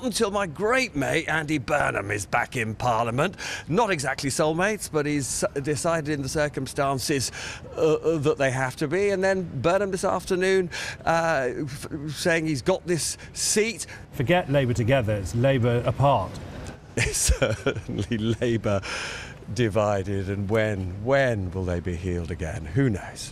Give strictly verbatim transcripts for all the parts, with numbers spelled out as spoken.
until my great mate Andy Burnham is back in Parliament. Not exactly soulmates, but he's decided in the circumstances uh, that they have to be. And then Burnham this afternoon uh, saying he's got this seat. Forget Labour together, it's Labour apart. It's certainly Labour divided, and when, when will they be healed again? Who knows?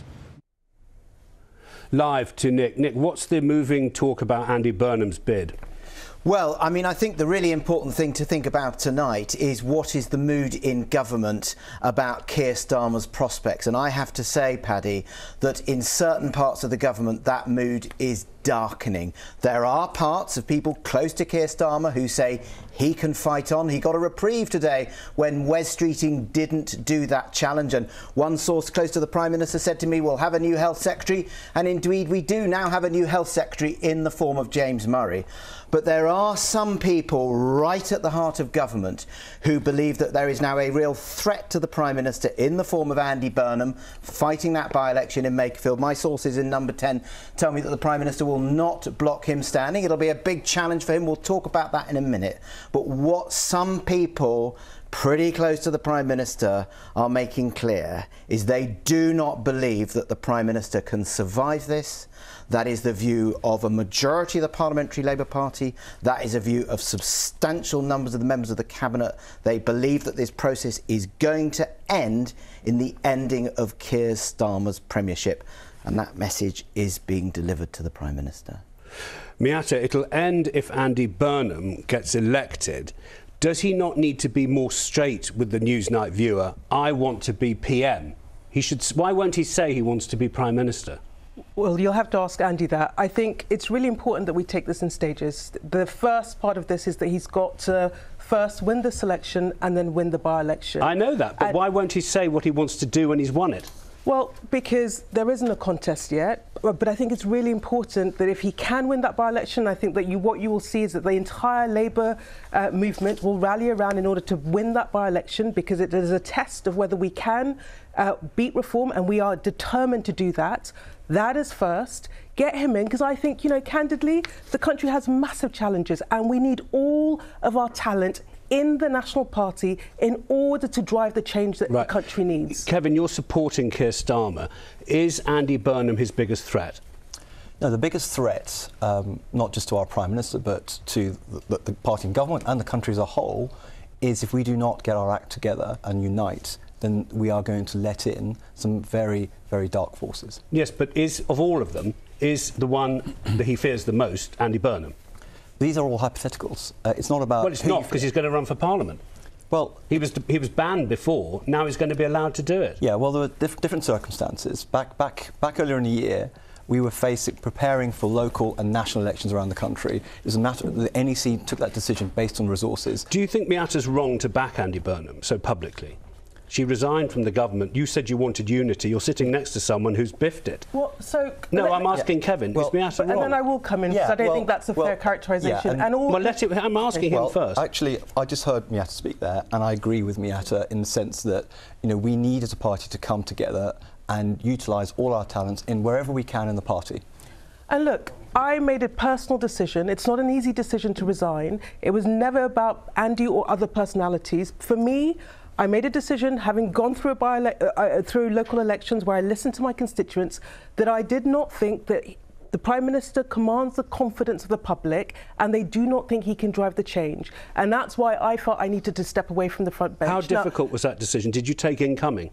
Live to Nick. Nick, what's the moving talk about Andy Burnham's bid? Well, I mean, I think the really important thing to think about tonight is what is the mood in government about Keir Starmer's prospects. And I have to say, Paddy, that in certain parts of the government, that mood is darkening. There are parts of people close to Keir Starmer who say he can fight on. He got a reprieve today when Wes Streeting didn't do that challenge. And one source close to the Prime Minister said to me, we'll have a new health secretary. And indeed, we do now have a new health secretary in the form of James Murray. But there are some people right at the heart of government who believe that there is now a real threat to the Prime Minister in the form of Andy Burnham fighting that by-election in Makerfield. My sources in Number ten tell me that the Prime Minister will not block him standing. It'll be a big challenge for him. We'll talk about that in a minute. But what some people pretty close to the Prime Minister are making clear is they do not believe that the Prime Minister can survive this. That is the view of a majority of the Parliamentary Labour Party. That is a view of substantial numbers of the members of the Cabinet. They believe that this process is going to end in the ending of Keir Starmer's premiership. And that message is being delivered to the Prime Minister. Miata, it'll end if Andy Burnham gets elected. Does he not need to be more straight with the Newsnight viewer? I want to be P M. He should. Why won't he say he wants to be Prime Minister? Well, you'll have to ask Andy that. I think it's really important that we take this in stages. The first part of this is that he's got to first win the selection and then win the by-election. I know that, but and why won't he say what he wants to do when he's won it? Well, because there isn't a contest yet, but I think it's really important that if he can win that by-election, I think that you, what you will see is that the entire Labour uh, movement will rally around in order to win that by-election, because it is a test of whether we can uh, beat reform, and we are determined to do that. That is first. Get him in, because I think, you know, candidly, the country has massive challenges, and we need all of our talent in the National Party in order to drive the change that right. the country needs. Kevin, you're supporting Keir Starmer. Is Andy Burnham his biggest threat? No, the biggest threat, um, not just to our Prime Minister, but to the, the party in government and the country as a whole, is if we do not get our act together and unite, then we are going to let in some very, very dark forces. Yes, but is, of all of them, is the one that he fears the most Andy Burnham? These are all hypotheticals. Uh, it's not about... Well, it's not, because he's going to run for Parliament. Well, he was he was banned before. Now he's going to be allowed to do it. Yeah, well, there were diff different circumstances. Back back back earlier in the year, we were facing preparing for local and national elections around the country. It was a matter the N E C took that decision based on resources. Do you think Miata's wrong to back Andy Burnham so publicly? She resigned from the government. You said you wanted unity. You're sitting next to someone who's biffed it. Well, so no, I'm asking yeah. Kevin. Well, is Miata wrong? And then I will come in, because yeah, I don't well, think that's a well, fair characterisation. Yeah, and and all well, let it. I'm asking well, him first. Actually, I just heard Miata speak there, and I agree with Miata in the sense that, you know, we need as a party to come together and utilise all our talents in wherever we can in the party. And look, I made a personal decision. It's not an easy decision to resign. It was never about Andy or other personalities. For me, I made a decision, having gone through, a by uh, through local elections where I listened to my constituents, that I did not think that the Prime Minister commands the confidence of the public, and they do not think he can drive the change. And that's why I felt I needed to step away from the front bench. How difficult now, was that decision? Did you take incoming?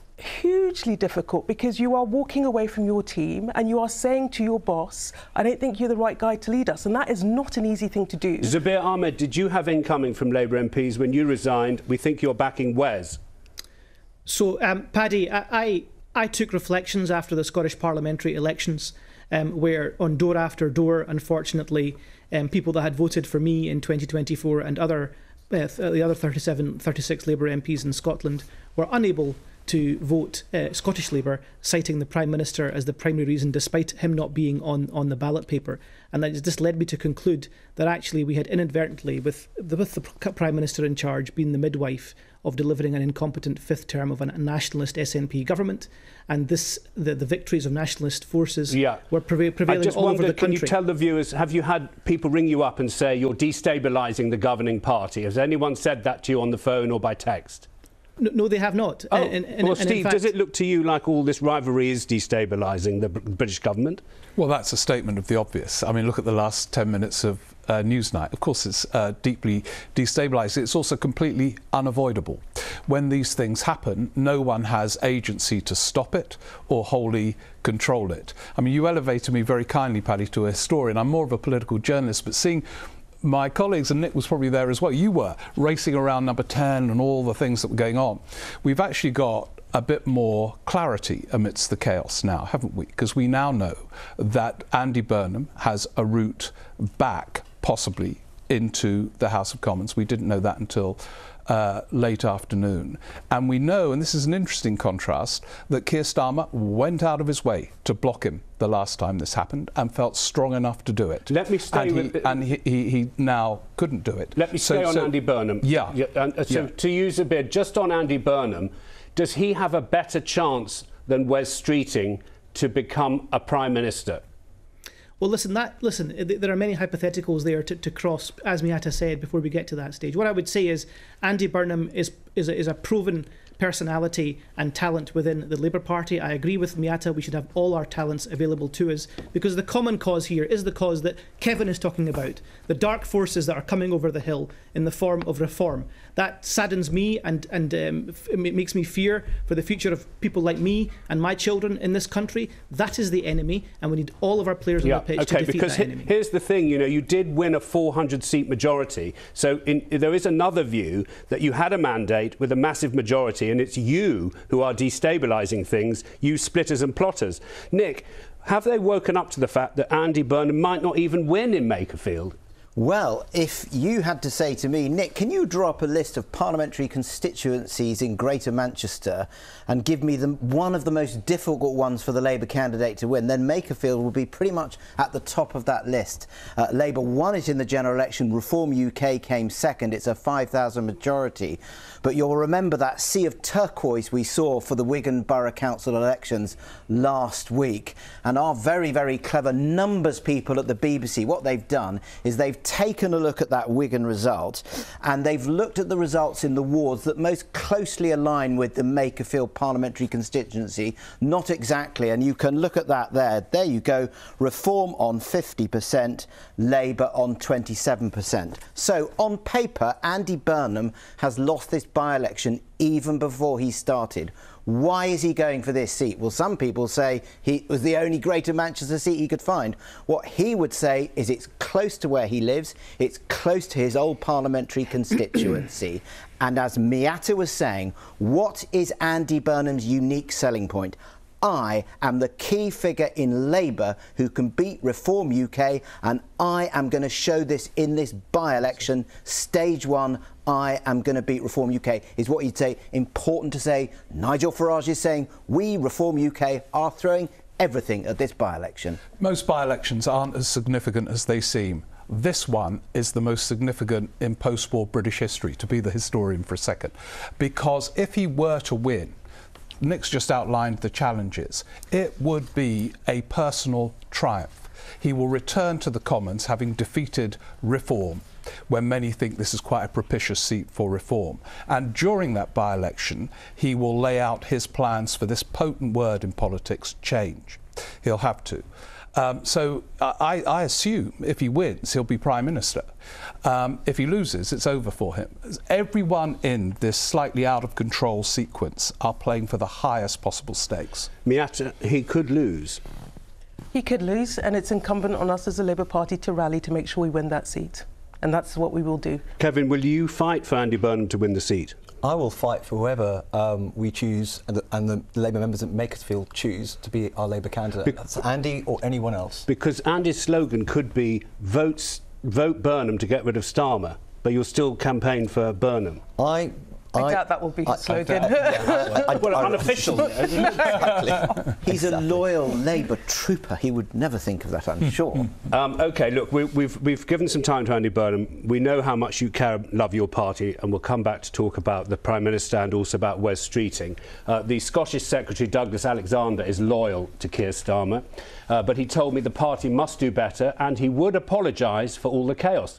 Hugely difficult, because you are walking away from your team and you are saying to your boss, I don't think you're the right guy to lead us, and that is not an easy thing to do. Zubair Ahmed, did you have incoming from Labour M Ps when you resigned? We think you're backing Wes. So, um, Paddy, I, I, I took reflections after the Scottish parliamentary elections, um, where on door after door, unfortunately, um, people that had voted for me in twenty twenty-four and other uh, the other thirty-seven, thirty-six Labour M Ps in Scotland were unable to vote uh, Scottish Labour, citing the Prime Minister as the primary reason, despite him not being on, on the ballot paper. And that just led me to conclude that actually we had inadvertently, with the, with the Prime Minister in charge, been the midwife of delivering an incompetent fifth term of a nationalist S N P government. And this, the, the victories of nationalist forces yeah. were preva- prevailing I just all wonder, over the country. Can you tell the viewers, have you had people ring you up and say you're destabilising the governing party? Has anyone said that to you on the phone or by text? No, no, they have not. Oh, and, and, well, and Steve, fact, does it look to you like all this rivalry is destabilising the British government? Well, that's a statement of the obvious. I mean, look at the last ten minutes of uh, Newsnight. Of course, it's uh, deeply destabilising. It's also completely unavoidable. When these things happen, no one has agency to stop it or wholly control it. I mean, you elevated me very kindly, Paddy, to a historian. I'm more of a political journalist, but seeing my colleagues, and Nick was probably there as well, you were, racing around number ten and all the things that were going on. We've actually got a bit more clarity amidst the chaos now, haven't we? Because we now know that Andy Burnham has a route back, possibly, into the House of Commons. We didn't know that until uh, late afternoon. And we know, and this is an interesting contrast, that Keir Starmer went out of his way to block him the last time this happened and felt strong enough to do it. Let me stay and with... He, and he, he, he now couldn't do it. Let me stay so, on so, Andy Burnham. Yeah. yeah and, uh, so yeah. to use a bit, just on Andy Burnham, does he have a better chance than Wes Streeting to become a Prime Minister? Well, listen, that listen. There are many hypotheticals there to, to cross, as Miata said, before we get to that stage. What I would say is Andy Burnham is is a, is a proven personality and talent within the Labour Party. I agree with Miata. We should have all our talents available to us, because the common cause here is the cause that Kevin is talking about, the dark forces that are coming over the hill in the form of reform. That saddens me and, and um, it makes me fear for the future of people like me and my children in this country. That is the enemy, and we need all of our players yeah, on the pitch okay, to defeat because that he, enemy. Here's the thing, you know, you did win a four hundred seat majority, so in, there is another view that you had a mandate with a massive majority, and it's you who are destabilising things, you splitters and plotters. Nick, have they woken up to the fact that Andy Burnham might not even win in Makerfield? Well, if you had to say to me, Nick, can you draw up a list of parliamentary constituencies in Greater Manchester and give me the, one of the most difficult ones for the Labour candidate to win, then Makerfield will be pretty much at the top of that list. Uh, Labour won it in the general election. Reform U K came second. It's a five thousand majority. But you'll remember that sea of turquoise we saw for the Wigan Borough Council elections last week. And our very, very clever numbers people at the B B C, what they've done is they've taken a look at that Wigan result, and they've looked at the results in the wards that most closely align with the Makerfield parliamentary constituency. Not exactly, and you can look at that there. There you go. Reform on fifty percent, Labour on twenty-seven percent. So on paper, Andy Burnham has lost this by-election even before he started. Why is he going for this seat? Well, some people say he was the only Greater Manchester seat he could find. What he would say is it's close to where he lives, it's close to his old parliamentary constituency. And as Miata was saying, what is Andy Burnham's unique selling point? I am the key figure in Labour who can beat Reform U K, and I am going to show this in this by-election. Stage one, I am going to beat Reform U K, is what you'd say. Important to say. Nigel Farage is saying we, Reform U K, are throwing everything at this by-election. Most by-elections aren't as significant as they seem. This one is the most significant in post-war British history, to be the historian for a second. Because if he were to win, Nick's just outlined the challenges. It would be a personal triumph. He will return to the Commons having defeated Reform, when many think this is quite a propitious seat for Reform. And during that by-election, he will lay out his plans for this potent word in politics, change. He'll have to. Um, so I, I assume if he wins, he'll be Prime Minister. Um, if he loses, it's over for him. Everyone in this slightly out of control sequence are playing for the highest possible stakes. Miata, he could lose. He could lose, and it's incumbent on us as a Labour Party to rally to make sure we win that seat. And that's what we will do. Kevin, will you fight for Andy Burnham to win the seat? I will fight for whoever um, we choose and the, and the Labour members at Makersfield choose to be our Labour candidate. Be That's Andy or anyone else. Because Andy's slogan could be votes, vote Burnham to get rid of Starmer, but you'll still campaign for Burnham. I, I, I- doubt that will be his I- I- slogan. I- yeah, I- Well, I- unofficial. Exactly. He's a loyal Labour trooper. He would never think of that, I'm sure. Um, OK, look, we, we've, we've given some time to Andy Burnham. We know how much you care, love your party, and we'll come back to talk about the Prime Minister and also about Wes Streeting. Uh, the Scottish Secretary, Douglas Alexander, is loyal to Keir Starmer, uh, but he told me the party must do better and he would apologise for all the chaos.